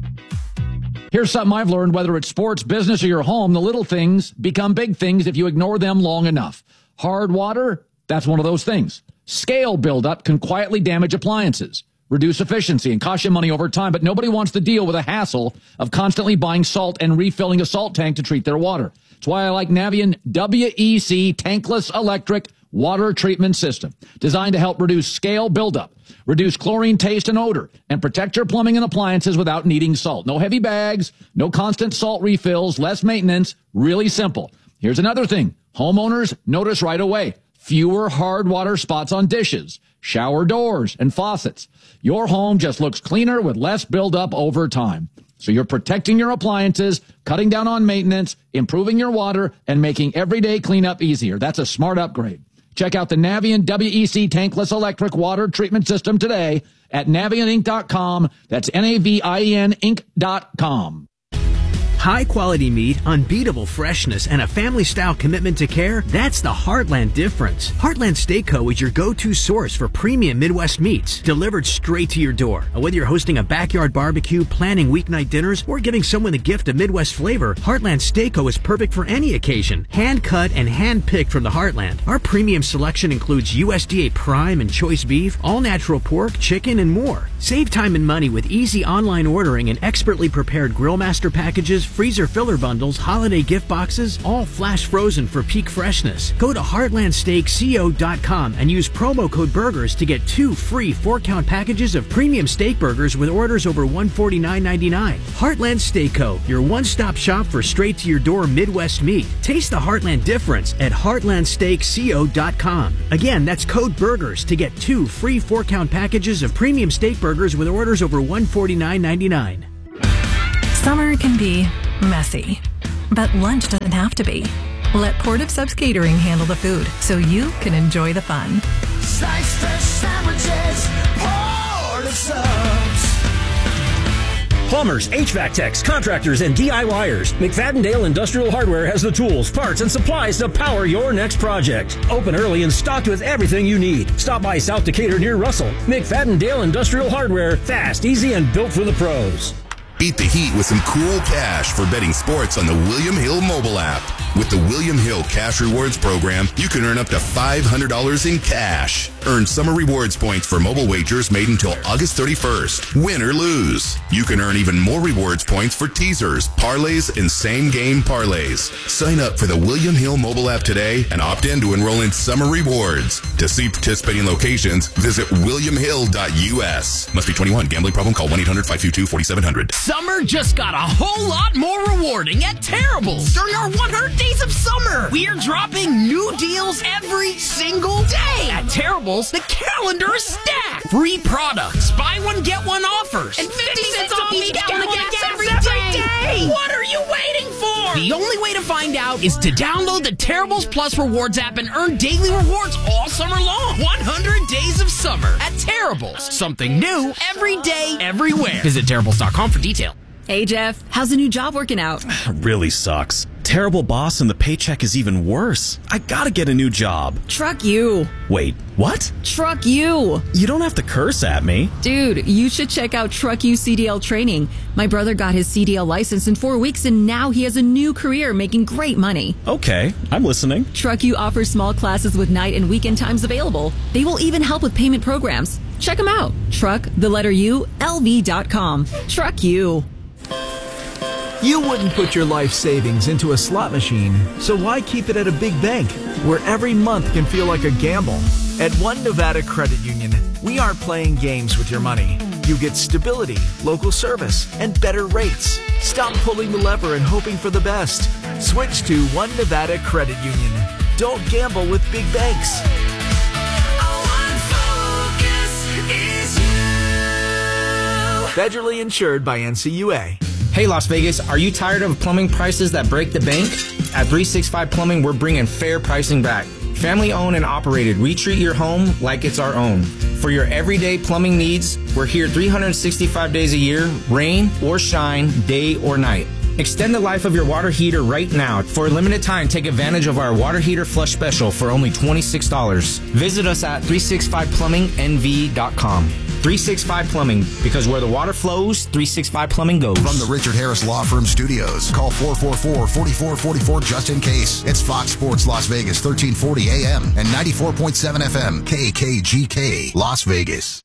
Here's something I've learned. Whether it's sports, business, or your home, the little things become big things if you ignore them long enough. Hard water, that's one of those things. Scale buildup can quietly damage appliances, reduce efficiency, and cost you money over time, but nobody wants to deal with the hassle of constantly buying salt and refilling a salt tank to treat their water. That's why I like Navien W E C tankless electric water treatment system, designed to help reduce scale buildup, reduce chlorine taste and odor, and protect your plumbing and appliances without needing salt. No heavy bags, no constant salt refills, less maintenance, really simple. Here's another thing. Homeowners notice right away. Fewer hard water spots on dishes, shower doors, and faucets. Your home just looks cleaner with less buildup over time. So you're protecting your appliances, cutting down on maintenance, improving your water, and making everyday cleanup easier. That's a smart upgrade. Check out the Navien W E C tankless electric water treatment system today at navien inc dot com. That's N A V I E N Inc dot com. High-quality meat, unbeatable freshness, and a family-style commitment to care, that's the Heartland difference. Heartland Steak Co. is your go-to source for premium Midwest meats, delivered straight to your door. Whether you're hosting a backyard barbecue, planning weeknight dinners, or giving someone a gift of Midwest flavor, Heartland Steak Co. is perfect for any occasion. Hand-cut and hand-picked from the Heartland. Our premium selection includes U S D A prime and choice beef, all-natural pork, chicken, and more. Save time and money with easy online ordering and expertly prepared Grill Master packages freezer filler bundles, holiday gift boxes, all flash frozen for peak freshness. Go to heartland steak co dot com and use promo code BURGERS to get two free four-count packages of premium steak burgers with orders over one hundred forty-nine ninety-nine. Heartland Steak Co., your one-stop shop for straight-to-your-door Midwest meat. Taste the Heartland difference at heartland steak co dot com. Again, that's code BURGERS to get two free four-count packages of premium steak burgers with orders over one hundred forty-nine ninety-nine. Summer can be messy, but lunch doesn't have to be. Let Port of Subs Catering handle the food so you can enjoy the fun. Slice fresh sandwiches, Port of Subs. Plumbers, H V A C techs, contractors, and DIYers. McFadden-Dale Industrial Hardware has the tools, parts, and supplies to power your next project. Open early and stocked with everything you need. Stop by South Decatur near Russell. McFadden-Dale Industrial Hardware. Fast, easy, and built for the pros. Beat the heat with some cool cash for betting sports on the William Hill mobile app. With the William Hill Cash Rewards program, you can earn up to five hundred dollars in cash. Earn summer rewards points for mobile wagers made until August thirty-first. Win or lose. You can earn even more rewards points for teasers, parlays, and same-game parlays. Sign up for the William Hill mobile app today and opt in to enroll in summer rewards. To see participating locations, visit william hill dot u s. Must be twenty-one. Gambling problem? Call one eight hundred five two two four seven zero zero. Summer just got a whole lot more rewarding at Terrible's during our one hundred days of summer. We are dropping new deals every single day. At Terrible's, the calendar is stacked. Free products, buy one, get one offers, and fifty cents off each gallon of gas every day. What are you waiting for? The only way to find out is to download the Terrible's Plus Rewards app and earn daily rewards all summer long. one hundred days of summer at Terrible's. Something new every day, everywhere. Visit Terrible's dot com for details. Hey, Jeff, how's the new job working out? Really sucks. Terrible boss and the paycheck is even worse. I gotta get a new job. Truck you. Wait, what? Truck you. You don't have to curse at me. Dude, you should check out Truck You C D L training. My brother got his C D L license in four weeks and now he has a new career making great money. Okay, I'm listening. Truck You offers small classes with night and weekend times available. They will even help with payment programs. Check them out. Truck, the letter U, L V dot com. Truck You. You wouldn't put your life savings into a slot machine, so why keep it at a big bank, where every month can feel like a gamble? At One Nevada Credit Union, we aren't playing games with your money. You get stability, local service, and better rates. Stop pulling the lever and hoping for the best. Switch to One Nevada Credit Union. Don't gamble with big banks. Federally insured by N C U A. Hey Las Vegas, are you tired of plumbing prices that break the bank? At three sixty-five Plumbing, we're bringing fair pricing back. Family owned and operated, we treat your home like it's our own. For your everyday plumbing needs, we're here three hundred sixty-five days a year, rain or shine, day or night. Extend the life of your water heater right now. For a limited time, take advantage of our water heater flush special for only twenty-six dollars. Visit us at three sixty-five plumbing n v dot com. three sixty-five Plumbing, because where the water flows, three sixty-five Plumbing goes. From the Richard Harris Law Firm Studios, call four four four, four four four four just in case. It's Fox Sports Las Vegas, thirteen forty A M and ninety-four point seven F M, K K G K, Las Vegas.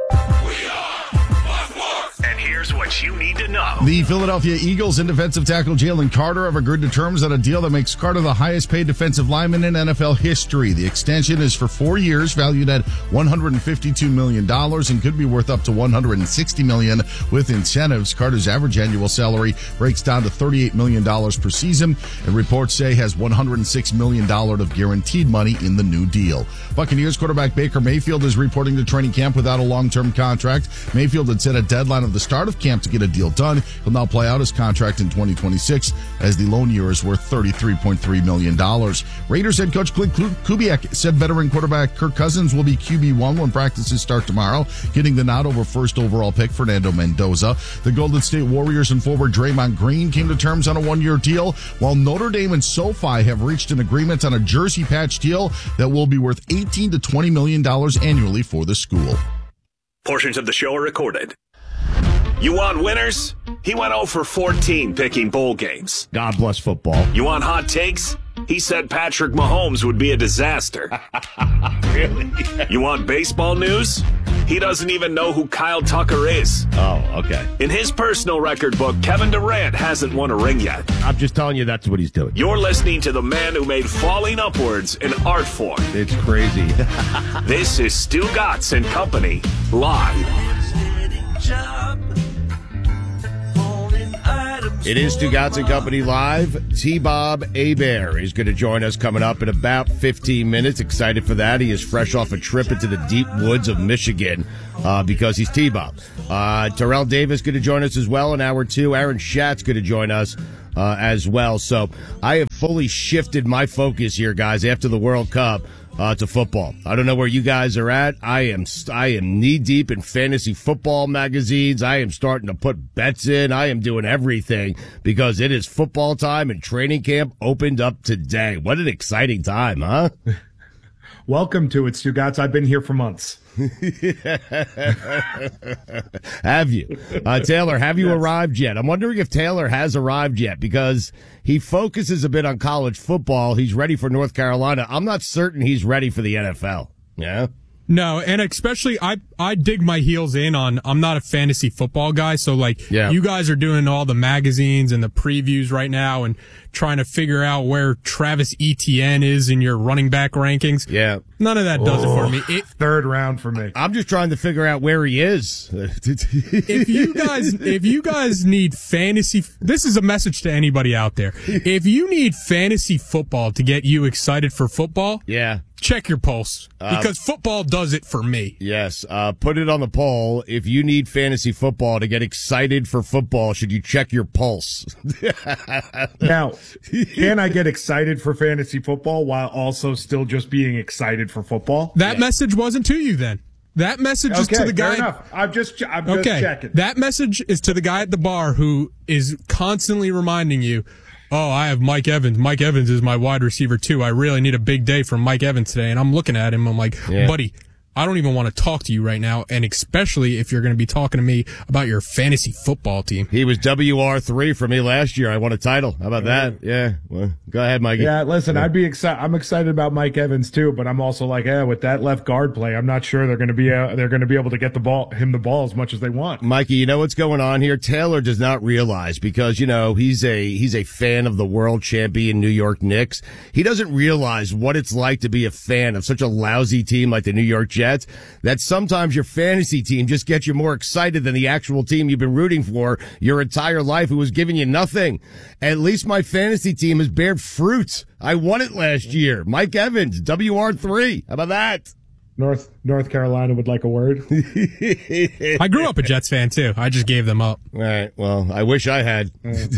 And here's what you need to know. The Philadelphia Eagles and defensive tackle Jalen Carter have agreed to terms on a deal that makes Carter the highest paid defensive lineman in N F L history. The extension is for four years, valued at one hundred fifty-two million dollars, and could be worth up to one hundred sixty million dollars with incentives. Carter's average annual salary breaks down to thirty-eight million dollars per season, and reports say has one hundred six million dollars of guaranteed money in the new deal. Buccaneers quarterback Baker Mayfield is reporting to training camp without a long-term contract. Mayfield had set a deadline of the start of camp to get a deal done. He'll now play out his contract in twenty twenty-six, as the loan year is worth thirty-three point three million dollars. Raiders head coach Clint Kubiak said veteran quarterback Kirk Cousins will be Q B one when practices start tomorrow, getting the nod over first overall pick Fernando Mendoza. The Golden State Warriors and forward Draymond Green came to terms on a one-year deal, while Notre Dame and SoFi have reached an agreement on a jersey patch deal that will be worth eighteen to twenty million dollars annually for the school. Portions of the show are recorded. You want winners? He went oh for fourteen picking bowl games. God bless football. You want hot takes? He said Patrick Mahomes would be a disaster. Really? You want baseball news? he doesn't even know who Kyle Tucker is. Oh, okay. In his personal record book, Kevin Durant hasn't won a ring yet. I'm just telling you that's what he's doing. You're listening to the man who made falling upwards an art form. It's crazy. This is Stu Gatz and Company, live. It is Stu Gatz and Company live. T-Bob Hebert is going to join us coming up in about fifteen minutes. Excited for that. He is fresh off a trip into the deep woods of Michigan uh, because he's T-Bob. Uh, Terrell Davis going to join us as well in hour two. Aaron Schatz going to join us uh, as well. So I have fully shifted my focus here, guys, after the World Cup. Uh, to football. I don't know where you guys are at. I am I am knee deep in fantasy football magazines. I am starting to put bets in. I am doing everything because it is football time and training camp opened up today. What an exciting time, huh? Welcome to it, Stu Gatz. I've been here for months. Have you? Uh, Taylor, have you yes. arrived yet? I'm wondering if Taylor has arrived yet because he focuses a bit on college football. He's ready for North Carolina. I'm not certain he's ready for the N F L. Yeah? No, and especially I I dig my heels in on I'm not a fantasy football guy, so like yeah. you guys are doing all the magazines and the previews right now and trying to figure out where Travis Etienne is in your running back rankings. Yeah. None of that does oh, it for me. It, third round for me. I'm just trying to figure out where he is. if you guys if you guys need fantasy, this is a message to anybody out there. If you need fantasy football to get you excited for football, yeah. check your pulse because uh, football does it for me. Yes. Uh, put it on the poll. If you need fantasy football to get excited for football, should you check your pulse? Now, can I get excited for fantasy football while also still just being excited for football? That yeah. message wasn't to you then. That message okay, is to the guy. Fair enough. I'm just, I'm just okay. checking. That message is to the guy at the bar who is constantly reminding you, oh, I have Mike Evans. Mike Evans is my wide receiver, too. I really need a big day from Mike Evans today. And I'm looking at him. I'm like, yeah. buddy, I don't even want to talk to you right now. And especially if you're going to be talking to me about your fantasy football team. He was W R three for me last year. I won a title. How about yeah. that? Yeah. Well, go ahead, Mikey. Yeah, listen, yeah. I'd be excited. I'm excited about Mike Evans, too. But I'm also like, yeah, with that left guard play, I'm not sure they're going to be uh, they're going to be able to get the ball, him the ball as much as they want. Mikey, you know what's going on here? Taylor does not realize because, you know, he's a he's a fan of the world champion New York Knicks. He doesn't realize what it's like to be a fan of such a lousy team like the New York Jets. That's sometimes your fantasy team just gets you more excited than the actual team you've been rooting for your entire life who was giving you nothing. At least my fantasy team has bared fruit. I won it last year. Mike Evans, W R three. How about that? North North Carolina would like a word. I grew up a Jets fan, too. I just gave them up. All right. Well, I wish I had.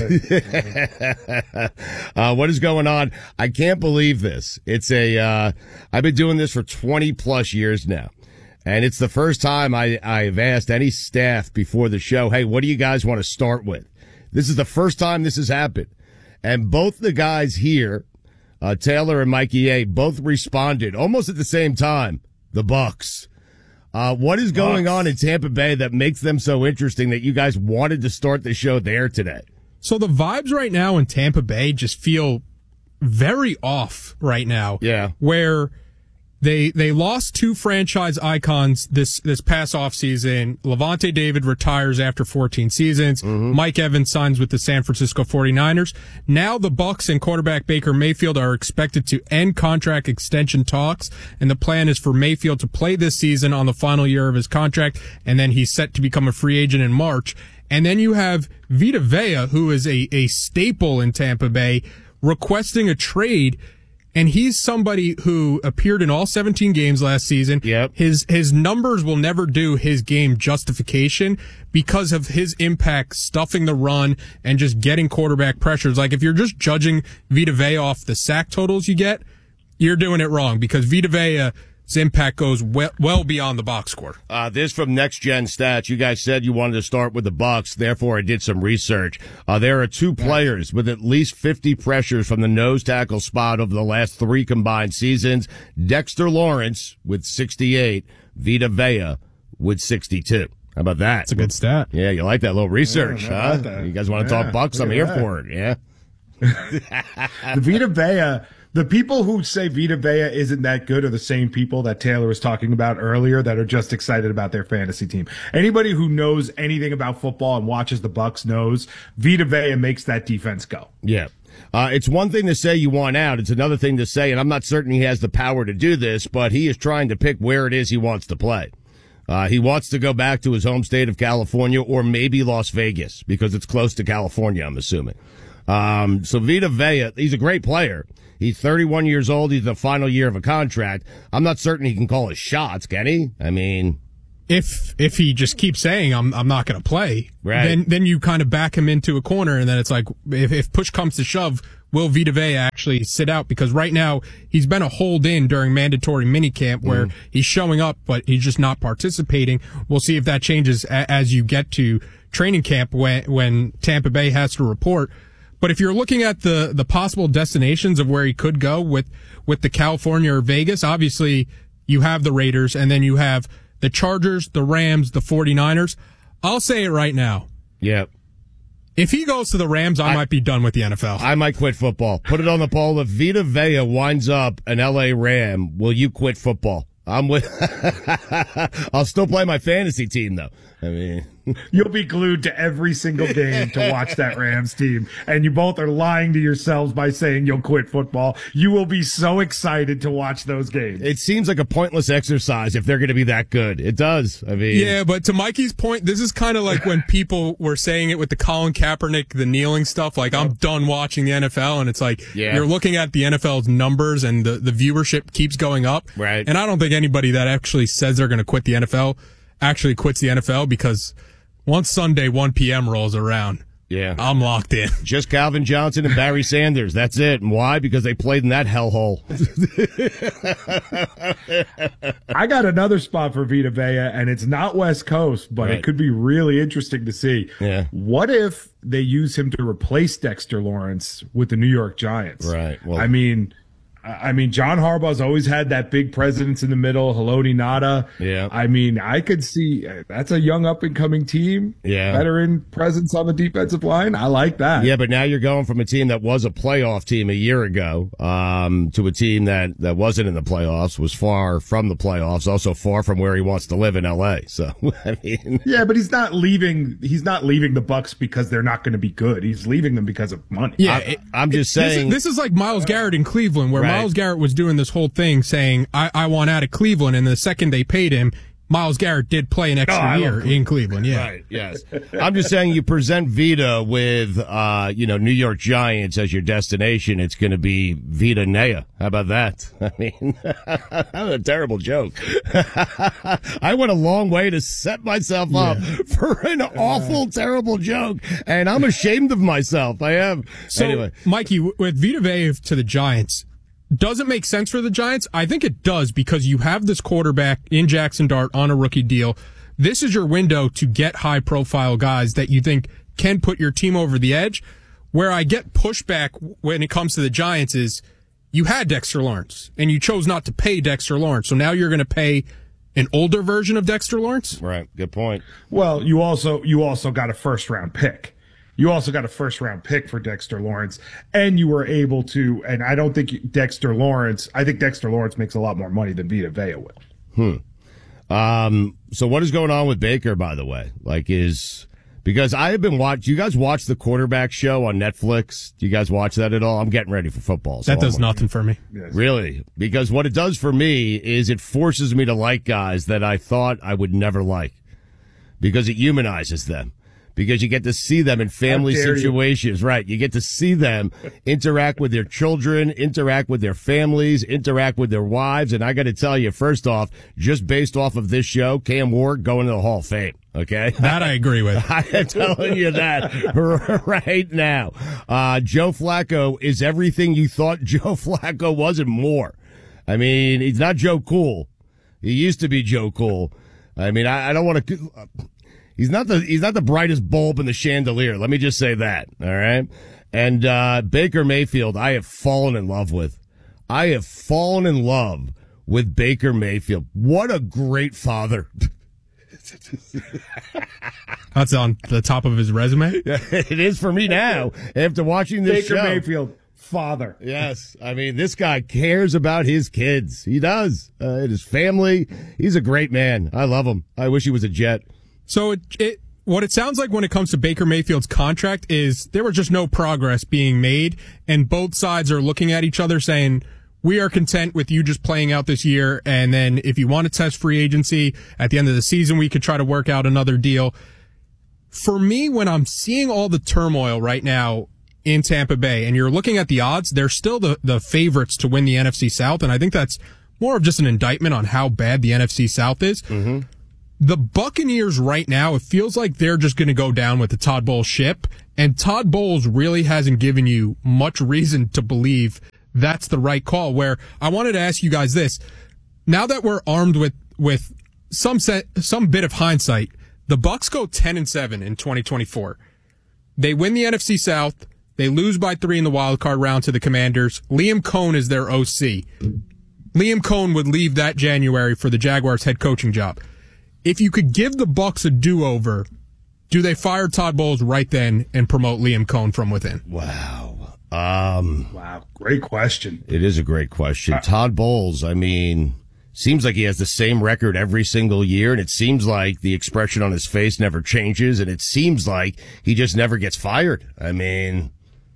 uh, what is going on? I can't believe this. It's a, uh, I've been doing this for twenty plus years now. And it's the first time I, I've asked any staff before the show, hey, what do you guys want to start with? This is the first time this has happened. And both the guys here, uh, Taylor and Mikey A, both responded almost at the same time. The Bucks. Uh, what is going Bucks. on in Tampa Bay that makes them so interesting that you guys wanted to start the show there today? So the vibes right now in Tampa Bay just feel very off right now. Yeah. Where They they lost two franchise icons this this past offseason. Levante David retires after fourteen seasons. Mm-hmm. Mike Evans signs with the San Francisco forty-niners. Now the Bucks and quarterback Baker Mayfield are expected to end contract extension talks, and the plan is for Mayfield to play this season on the final year of his contract, and then he's set to become a free agent in March. And then you have Vita Vea, who is a, a staple in Tampa Bay, requesting a trade. And he's somebody who appeared in all seventeen games last season. Yep. His his numbers will never do his game justification because of his impact stuffing the run and just getting quarterback pressures. Like if you're just judging Vita Vea off the sack totals you get, you're doing it wrong because Vita Vea's impact goes well, well beyond the box score. Uh, this from Next Gen Stats. You guys said you wanted to start with the Bucks, therefore I did some research. Uh, there are two players with at least fifty pressures from the nose tackle spot over the last three combined seasons. Dexter Lawrence with sixty-eight, Vita Vea with sixty-two. How about that? That's a good stat. Yeah, you like that little research, yeah, huh? You guys want to yeah, talk Bucks? I'm here that. for it, yeah. The Vita Vea, The people who say Vita Vea isn't that good are the same people that Taylor was talking about earlier that are just excited about their fantasy team. Anybody who knows anything about football and watches the Bucs knows Vita Vea makes that defense go. Yeah. Uh, it's one thing to say you want out. It's another thing to say, and I'm not certain he has the power to do this, but he is trying to pick where it is he wants to play. Uh, he wants to go back to his home state of California or maybe Las Vegas because it's close to California, I'm assuming. Um, so Vita Vea, he's a great player. He's thirty-one years old. He's in the final year of a contract. I'm not certain he can call his shots, can he? I mean, if if he just keeps saying I'm I'm not going to play, right. then then you kind of back him into a corner, and then it's like if, if push comes to shove, will Vita Vea actually sit out? Because right now he's been a hold in during mandatory minicamp where mm. he's showing up, but he's just not participating. We'll see if that changes a, as you get to training camp when when Tampa Bay has to report. But if you're looking at the, the possible destinations of where he could go with, with the California or Vegas, obviously you have the Raiders and then you have the Chargers, the Rams, the 49ers. I'll say it right now. Yeah. If he goes to the Rams, I, I might be done with the N F L. I might quit football. Put it on the poll. If Vita Vea winds up an L A Ram, will you quit football? I'm with, I'll still play my fantasy team though. I mean, you'll be glued to every single game to watch that Rams team. And you both are lying to yourselves by saying you'll quit football. You will be so excited to watch those games. It seems like a pointless exercise if they're going to be that good. It does. I mean, yeah, but to Mikey's point, this is kind of like when people were saying it with the Colin Kaepernick, the kneeling stuff. Like, I'm done watching the N F L. And it's like, yeah. you're looking at the N F L's numbers and the, the viewership keeps going up. Right. And I don't think anybody that actually says they're going to quit the N F L actually quits the N F L, because once Sunday one p.m. rolls around, yeah, I'm locked in. Just Calvin Johnson and Barry Sanders. That's it. And why? Because they played in that hellhole. I got another spot for Vita Vea, and it's not West Coast, but right. it could be really interesting to see. Yeah. What if they use him to replace Dexter Lawrence with the New York Giants? Right. Well, I mean... I mean, John Harbaugh's always had that big presence in the middle, Haloti Ngata. Yeah. I mean, I could see that's a young up-and-coming team. Yeah. Veteran presence on the defensive line. I like that. Yeah, but now you're going from a team that was a playoff team a year ago um, to a team that, that wasn't in the playoffs, was far from the playoffs, also far from where he wants to live in L A. So, I mean. Yeah, but he's not leaving. He's not leaving the Bucs because they're not going to be good. He's leaving them because of money. Yeah. I, I'm just saying. This is, this is like Myles Garrett in Cleveland, where Right. Myles Garrett was doing this whole thing saying, I, I want out of Cleveland. And the second they paid him, Myles Garrett did play an extra oh, year Cleveland. in Cleveland. Yeah. Right. Yes. I'm just saying you present Vita with, uh, you know, New York Giants as your destination. It's going to be Vita Nea. How about that? I mean, that's a terrible joke. I went a long way to set myself up yeah. for an awful, terrible joke. And I'm ashamed of myself. I am. So, anyway. Mikey, with Vita Vea to the Giants, does it make sense for the Giants? I think it does, because you have this quarterback in Jackson Dart on a rookie deal. This is your window to get high profile guys that you think can put your team over the edge. Where I get pushback when it comes to the Giants is you had Dexter Lawrence and you chose not to pay Dexter Lawrence. So now you're going to pay an older version of Dexter Lawrence? Right. Good point. Well, you also, you also got a first round pick. You also got a first round pick for Dexter Lawrence, and you were able to, and I don't think Dexter Lawrence, I think Dexter Lawrence makes a lot more money than Vita Vea will. Hmm. Um, so what is going on with Baker, by the way? Like, is, because I have been watching, you guys watch the quarterback show on Netflix? Do you guys watch that at all? I'm getting ready for football. So that does I'm, nothing for me. Yes. Really? Because what it does for me is it forces me to like guys that I thought I would never like, because it humanizes them. Because you get to see them in family situations, you. right? You get to see them interact with their children, interact with their families, interact with their wives. And I got to tell you, first off, just based off of this show, Cam Ward going to the Hall of Fame. Okay. That I agree with. I am telling you that right now. Uh, Joe Flacco is everything you thought Joe Flacco was and more. I mean, he's not Joe Cool. He used to be Joe Cool. I mean, I, I don't want to. Uh, He's not the he's not the brightest bulb in the chandelier. Let me just say that. All right. And uh, Baker Mayfield, I have fallen in love with. I have fallen in love with Baker Mayfield. What a great father. That's on the top of his resume. It is for me now after watching this Baker show. Mayfield, father. Yes. I mean, this guy cares about his kids. He does. Uh, and his family. He's a great man. I love him. I wish he was a Jet. So it, it what it sounds like when it comes to Baker Mayfield's contract is there was just no progress being made, and both sides are looking at each other saying, we are content with you just playing out this year, and then if you want to test free agency at the end of the season, we could try to work out another deal. For me, when I'm seeing all the turmoil right now in Tampa Bay, and you're looking at the odds, they're still the, the favorites to win the N F C South, and I think that's more of just an indictment on how bad the N F C South is. Mm-hmm. The Buccaneers right now, it feels like they're just going to go down with the Todd Bowles ship, and Todd Bowles really hasn't given you much reason to believe that's the right call. Where I wanted to ask you guys this. Now that we're armed with, with some set, some bit of hindsight, the Bucs go ten and seven in twenty twenty-four. They win the N F C South. They lose by three in the wild card round to the Commanders. Liam Cohen is their O C. Liam Cohen would leave that January for the Jaguars head coaching job. If you could give the Bucs a do-over, do they fire Todd Bowles right then and promote Liam Cohen from within? Wow. Um, wow. Great question. It is a great question. Uh, Todd Bowles, I mean, seems like he has the same record every single year, and it seems like the expression on his face never changes, and it seems like he just never gets fired. I mean,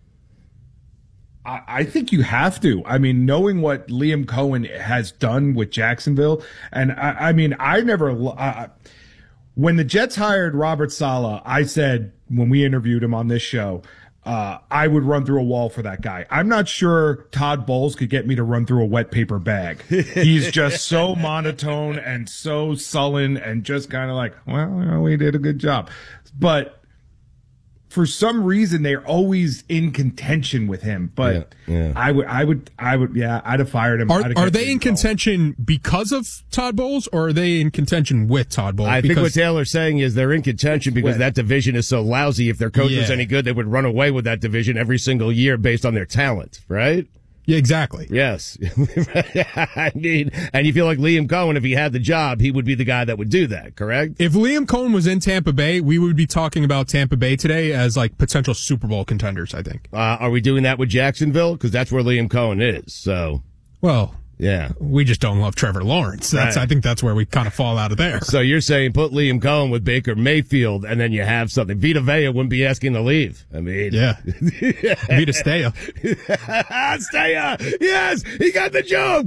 I, I think you have to. I mean, knowing what Liam Cohen has done with Jacksonville, and I, I mean, I never, uh, when the Jets hired Robert Saleh, I said when we interviewed him on this show, Uh, I would run through a wall for that guy. I'm not sure Todd Bowles could get me to run through a wet paper bag. He's just so monotone and so sullen and just kind of like, well, we did a good job. But for some reason, they're always in contention with him. But yeah, yeah. I would, I would, I would, yeah, I'd have fired him. Are, are they in contention because of Todd Bowles, or are they in contention with Todd Bowles? I because think what Taylor's saying is they're in contention because with. that division is so lousy. If their coach Yeah. was any good, they would run away with that division every single year based on their talent, right? Yeah, exactly. Yes. I mean, and you feel like Liam Cohen, if he had the job, he would be the guy that would do that, correct? If Liam Cohen was in Tampa Bay, we would be talking about Tampa Bay today as like potential Super Bowl contenders, I think. Uh, are we doing that with Jacksonville? Because that's where Liam Cohen is, so. Well, yeah. We just don't love Trevor Lawrence. That's, Right. I think that's where we kind of fall out of there. So you're saying put Liam Cohen with Baker Mayfield, and then you have something. Vita Vea wouldn't be asking to leave. I mean. Yeah. Vita Steya. Steya! Yes! He got the joke!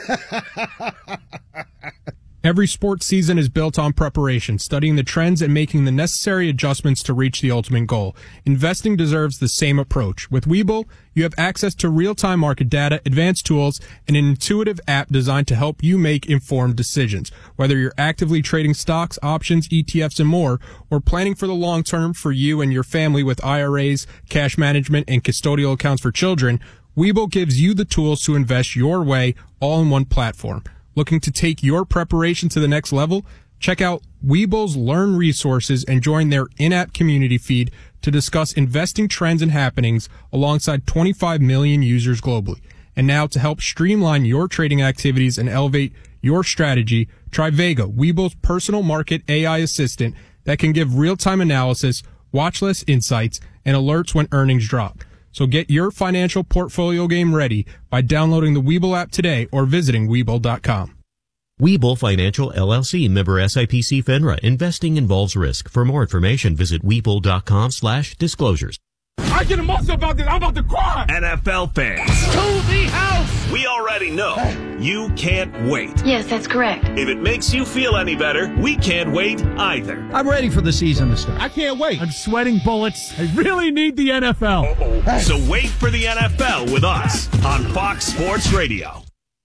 Every sports season is built on preparation, studying the trends and making the necessary adjustments to reach the ultimate goal. Investing deserves the same approach. With Webull, you have access to real-time market data, advanced tools, and an intuitive app designed to help you make informed decisions. Whether you're actively trading stocks, options, E T Fs, and more, or planning for the long term for you and your family with I R As, cash management, and custodial accounts for children, Webull gives you the tools to invest your way all in one platform. Looking to take your preparation to the next level? Check out Webull's Learn resources and join their in-app community feed to discuss investing trends and happenings alongside twenty-five million users globally. And now to help streamline your trading activities and elevate your strategy, try Vega, Webull's personal market A I assistant that can give real-time analysis, watch list insights, and alerts when earnings drop. So get your financial portfolio game ready by downloading the Webull app today or visiting Webull dot com. Webull Financial L L C, member S I P C FINRA. Investing involves risk. For more information, visit Webull dot com slash disclosures. I get emotional about this. I'm about to cry. N F L fans. To the house. We already know you can't wait. Yes, that's correct. If it makes you feel any better, we can't wait either. I'm ready for the season to start. I can't wait. I'm sweating bullets. I really need the N F L. Uh-oh. So wait for the N F L with us on Fox Sports Radio.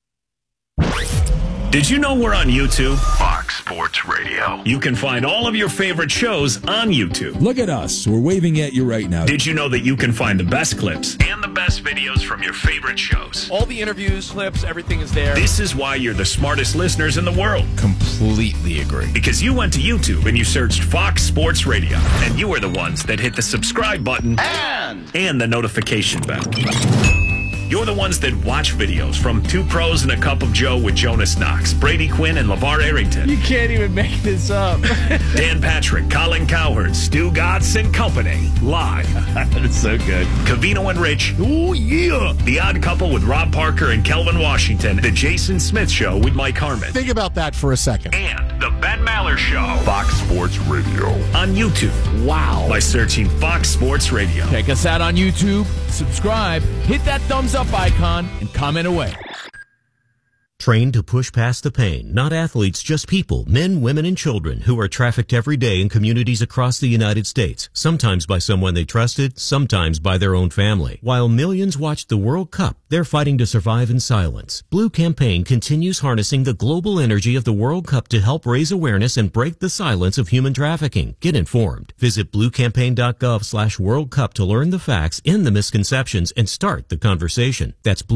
Did you know we're on YouTube? Fox Sports Radio. You can find all of your favorite shows on YouTube. Look at us. We're waving at you right now. Did you know that you can find the best clips and the best videos from your favorite shows? All the interviews, clips, everything is there. This is why you're the smartest listeners in the world. Completely agree. Because you went to YouTube and you searched Fox Sports Radio, and you were the ones that hit the subscribe button and, and the notification bell. You're the ones that watch videos from Two Pros and a Cup of Joe with Jonas Knox, Brady Quinn, and LeVar Arrington. You can't even make this up. Dan Patrick, Colin Cowherd, Stu Gatz, and company. Live. That's so good. Cavino and Rich. Oh, yeah. The Odd Couple with Rob Parker and Kelvin Washington. The Jason Smith Show with Mike Harmon. Think about that for a second. And The Ben Maller Show. Fox Sports Radio. On YouTube. Wow. By searching Fox Sports Radio. Check us out on YouTube, subscribe, hit that thumbs up icon, and comment away. Trained to push past the pain, not athletes, just people, men, women, and children who are trafficked every day in communities across the United States, sometimes by someone they trusted, sometimes by their own family. While millions watched the World Cup, they're fighting to survive in silence. Blue Campaign continues harnessing the global energy of the World Cup to help raise awareness and break the silence of human trafficking. Get informed. Visit bluecampaign.gov slash World Cup to learn the facts, end the misconceptions, and start the conversation. That's Blue